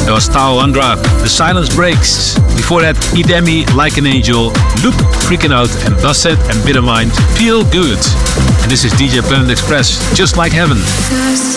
That was Tao Andra, The Silence Breaks. Before that, Idemi, Like an Angel, Loop, Freaking Out, and Dusset and Bittermind, Feel Good. And this is DJ Planet Express, Just Like Heaven.